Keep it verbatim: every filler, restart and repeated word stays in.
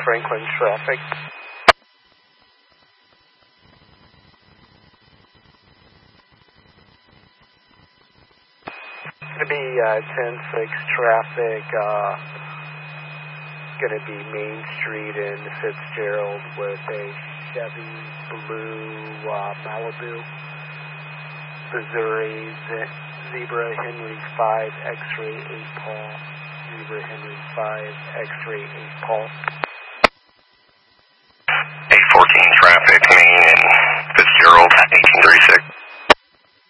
Franklin traffic. Going to be uh, ten six traffic, uh, going to be Main Street in Fitzgerald with a Chevy Blue uh, Malibu, Missouri Zebra Henry five X-ray eight Paul, Zebra Henry five X-ray eight Paul.